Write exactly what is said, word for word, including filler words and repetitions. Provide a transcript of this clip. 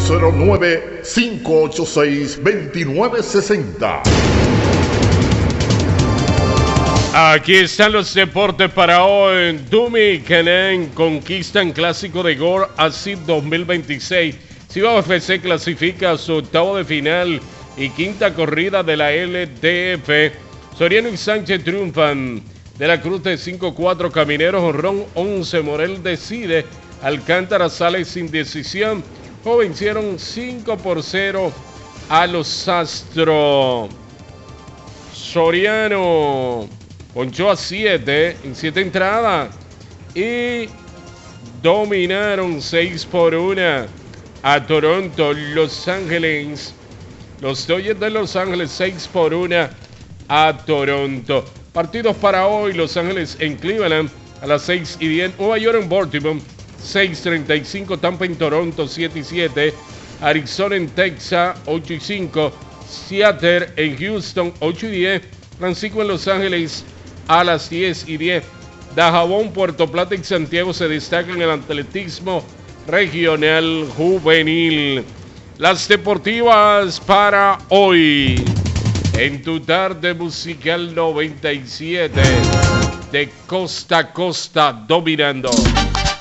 cero nueve, cinco ocho seis, dos nueve seis cero. Aquí están los deportes para hoy. Dumi Kenen conquistan clásico de Gore Asip dos mil veintiséis. Cibao F C clasifica a su octavo de final y quinta corrida de la L D F. Soriano y Sánchez triunfan. De la Cruz de cinco cuatro, Camineros honrón once, Morel decide. Alcántara sale sin decisión. O vencieron cinco por cero a los Astros. Soriano ponchó a siete en siete entradas y dominaron seis por una a Toronto. Los Ángeles, los Dodgers de Los Ángeles seis por una a Toronto. Partidos para hoy: Los Ángeles en Cleveland a las seis y diez, Nueva York en Baltimore seis treinta y cinco, Tampa en Toronto siete y siete, Arizona en Texas ocho y cinco, Seattle en Houston ocho y diez, Francisco en Los Ángeles a las diez y diez. Dajabón, Puerto Plata y Santiago se destacan en el atletismo regional juvenil. Las deportivas para hoy en tu tarde musical noventa y siete, de costa a costa dominando.